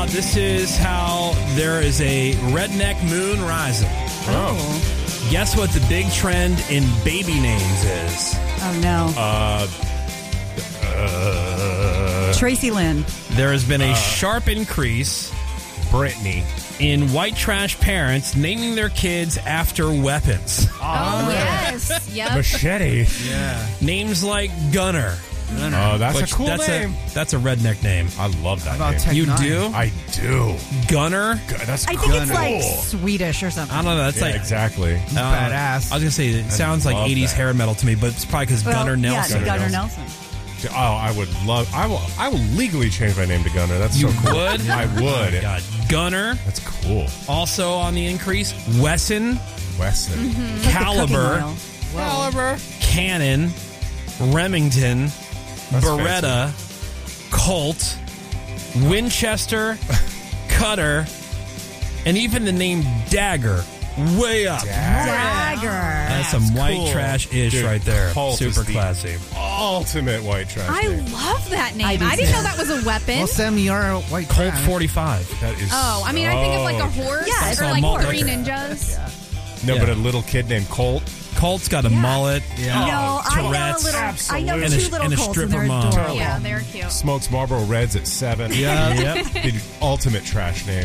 This is how there is a redneck moon rising. Oh. Guess what the big trend in baby names is? Oh, no. Tracy Lynn. There has been a sharp increase, Brittany. in white trash parents naming their kids after weapons. Oh, yes. Yep. Machete. Yeah. Names like Gunner. Oh, that's which a cool that's name. That's a redneck name. I love that About name. Tech You Nine. do? I do. Gunner? That's I cool. think it's Gunner. like Swedish or something. I don't know. That's Yeah, like exactly. Badass. I was gonna say it sounds like love 80s that. hair metal to me, but it's probably because Well, Gunnar Nelson. Yeah, Gunnar Nelson. Nelson. Oh, I would love. I will legally change my name to Gunner. That's You so cool. would? I would. Oh, God. Gunner, That's cool. also on the increase. Wesson, Wesson. Caliber, Cooking oil. Caliber. Cannon, Remington, That's Beretta, Colt, Winchester, Cutter, and even the name Dagger. Way up. Dagger. That's some white cool. trash-ish Dude, right there. Colt is Super the classy. Ultimate white trash I name. love that name. I do I didn't too. know that was a weapon. Well, Sam, you're a white Colt trash. 45. That is. Oh, I mean, I think of like a so horse Yeah, it's or all like malt Three liquor. Ninjas. No, Yeah. but a little kid named Colt. Colt's got a Yeah. mullet. Yeah. No, I know a Tourette's. little. I know Absolutely. And a- two little and a Colts, and they're stripper mom. adorable. Yeah, they're cute. Smokes Marlboro Reds at 7. Yeah, yep. The ultimate trash name.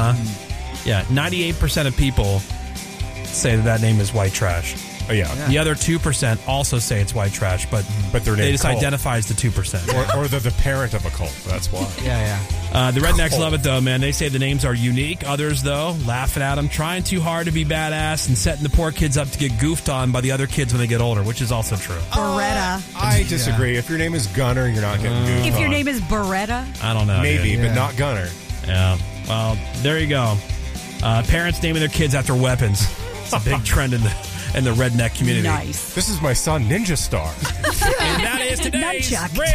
Yeah, 98% of people say that name is white trash. Oh, yeah. The other 2% also say it's white trash, but But their they name just identify as the 2%. or they're the parent of a cult. That's why. Yeah. The rednecks Colt. love it, though, man. They say the names are unique. Others, though, laughing at them, trying too hard to be badass and setting the poor kids up to get goofed on by the other kids when they get older, which is also true. Beretta. I disagree. If your name is Gunner, you're not getting goofed If your on. name is Beretta, I don't know. Maybe, dude. but not Gunner. Yeah. Well, there you go. Parents naming their kids after weapons. It's a big trend in the redneck community. nice. This is my son, Ninja Star. And that is today's Nunchuck. Ring